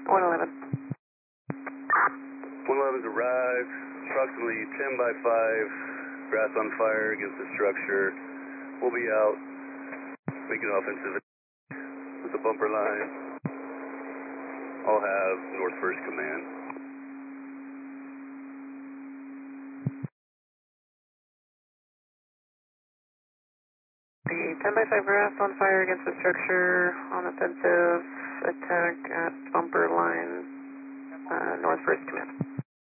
111. 111's arrived, approximately 10 by 5, grass on fire against the structure. We'll be out, making offensive with the bumper line. I'll have North First Command. The 10 by 5 grass on fire against the structure, on offensive attack at bumper line, North First Command.